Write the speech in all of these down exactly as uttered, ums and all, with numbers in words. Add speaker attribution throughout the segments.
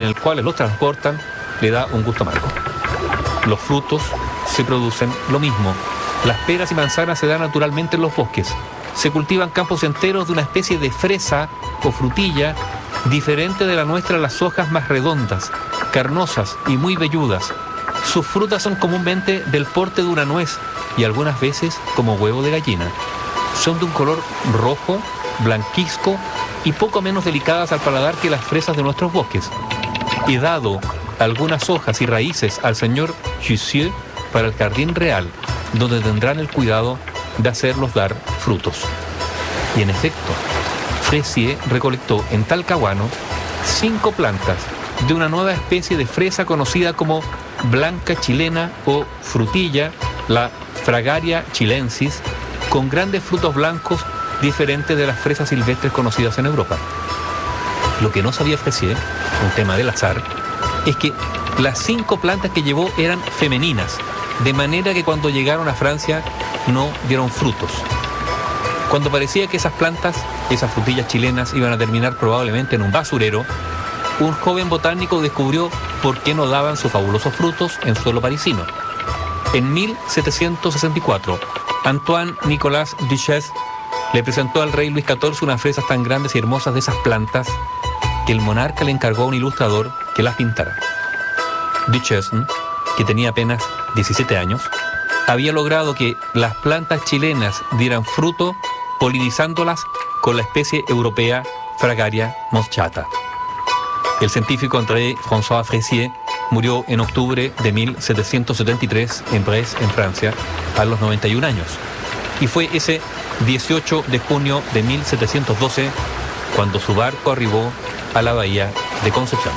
Speaker 1: el cual los transportan le da un gusto amargo. Los frutos se producen lo mismo. Las peras y manzanas se dan naturalmente en los bosques. Se cultivan campos enteros de una especie de fresa o frutilla diferente de la nuestra, las hojas más redondas, carnosas y muy velludas. Sus frutas son comúnmente del porte de una nuez y algunas veces como huevo de gallina. Son de un color rojo, blanquizco y poco menos delicadas al paladar que las fresas de nuestros bosques. He dado algunas hojas y raíces al señor Jussieu para el jardín real, donde tendrán el cuidado de hacerlos dar frutos. Y en efecto, Fraisier recolectó en Talcahuano cinco plantas de una nueva especie de fresa conocida como blanca chilena o frutilla, la Fragaria chilensis, con grandes frutos blancos diferentes de las fresas silvestres conocidas en Europa. Lo que no sabía Fraisier, un tema del azar, es que las cinco plantas que llevó eran femeninas, de manera que cuando llegaron a Francia no dieron frutos. Cuando parecía que esas plantas, esas frutillas chilenas, iban a terminar probablemente en un basurero, un joven botánico descubrió por qué no daban sus fabulosos frutos en suelo parisino. En mil setecientos sesenta y cuatro, Antoine Nicolas Duchesne le presentó al rey Luis catorce unas fresas tan grandes y hermosas de esas plantas que el monarca le encargó a un ilustrador que las pintara. Duchesne, que tenía apenas diecisiete años, había logrado que las plantas chilenas dieran fruto polinizándolas con la especie europea Fragaria moschata. El científico André François Fraisier murió en octubre de mil setecientos setenta y tres en Brest, en Francia, a los noventa y un años. Y fue ese dieciocho de junio de mil setecientos doce cuando su barco arribó a la bahía de Concepción.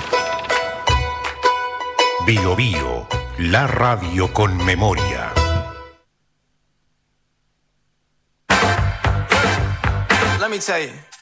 Speaker 2: Bio Bio, la radio con memoria.
Speaker 3: Let me tell you.